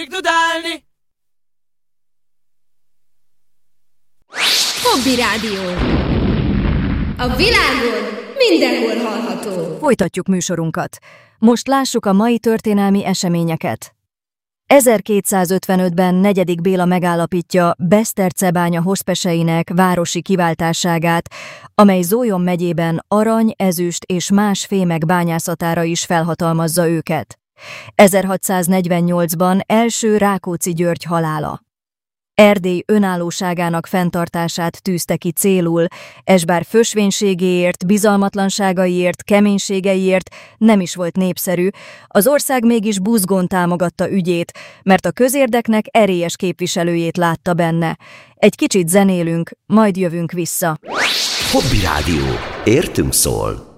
Dudálni! Hobby Rádió. A világon mindenhol hallható. Folytatjuk műsorunkat. Most lássuk a mai történelmi eseményeket. 1255-ben Negyedik Béla megállapítja Besztercebánya hoszpeseinek városi kiváltásságát, amely Zólyom megyében arany, ezüst és más fémek bányászatára is felhatalmazza őket. 1648-ban első Rákóczi György halála. Erdély önállóságának fenntartását tűzte ki célul, s bár fösvénységéért, bizalmatlanságaiért, keménységeiért nem is volt népszerű, az ország mégis buzgón támogatta ügyét, mert a közérdeknek erélyes képviselőjét látta benne. Egy kicsit zenélünk, majd jövünk vissza. Hobby Rádió. Értünk szól.